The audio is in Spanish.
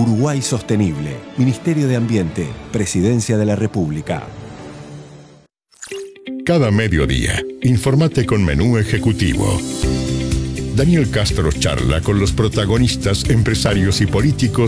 Uruguay Sostenible, Ministerio de Ambiente, Presidencia de la República. Cada mediodía, infórmate con Menú Ejecutivo. Daniel Castro charla con los protagonistas, empresarios y políticos